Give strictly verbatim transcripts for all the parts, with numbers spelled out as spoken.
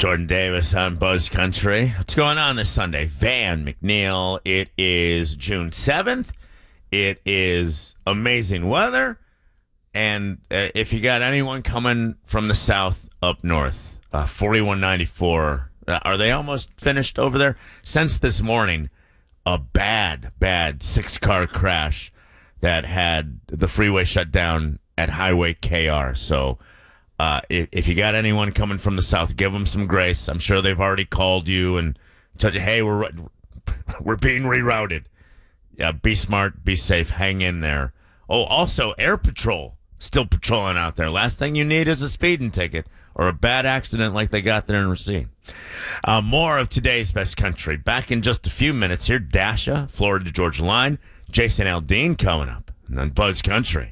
Jordan Davis on Buzz Country. What's going on this Sunday? Van McNeil. It is June seventh. It is amazing weather. And uh, if you got anyone coming from the south up north, uh, forty-one ninety-four, uh, are they almost finished over there? Since this morning, a bad, bad six-car crash that had the freeway shut down at Highway K R. So uh, if, if you got anyone coming from the south, give them some grace. I'm sure they've already called you and told you, hey, we're we're being rerouted. Yeah, be smart, be safe, hang in there. Oh, also, Air Patrol still patrolling out there. Last thing you need is a speeding ticket or a bad accident like they got there in Racine. Uh, more of today's Best Country. Back in just a few minutes here, Dasha, Florida Georgia Line, Jason Aldean coming up, and then Buzz Country.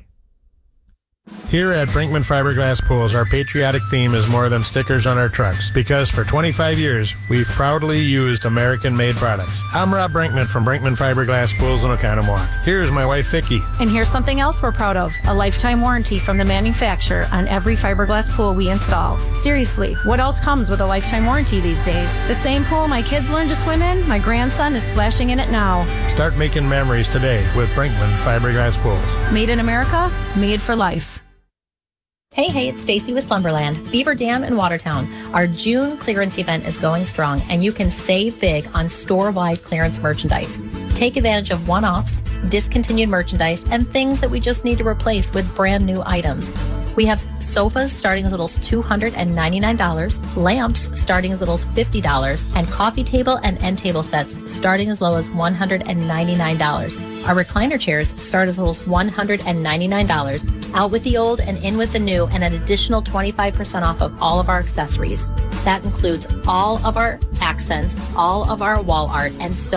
Here at Brinkman Fiberglass Pools, our patriotic theme is more than stickers on our trucks, because for twenty-five years, we've proudly used American-made products. I'm Rob Brinkman from Brinkman Fiberglass Pools in Oconomowoc. Here's my wife, Vicki. And here's something else we're proud of, a lifetime warranty from the manufacturer on every fiberglass pool we install. Seriously, what else comes with a lifetime warranty these days? The same pool my kids learned to swim in, my grandson is splashing in it now. Start making memories today with Brinkman Fiberglass Pools. Made in America, made for life. Hey, hey, it's Stacy with Slumberland. Beaver Dam in Watertown. Our June clearance event is going strong, and you can save big on store-wide clearance merchandise. Take advantage of one-offs, discontinued merchandise, and things that we just need to replace with brand new items. We have sofas starting as little as two hundred ninety-nine dollars, lamps starting as little as fifty dollars, and coffee table and end table sets starting as low as one hundred ninety-nine dollars. Our recliner chairs start as little as one hundred ninety-nine dollars. Out with the old and in with the new, and an additional twenty-five percent off of all of our accessories. That includes all of our accents, all of our wall art, and so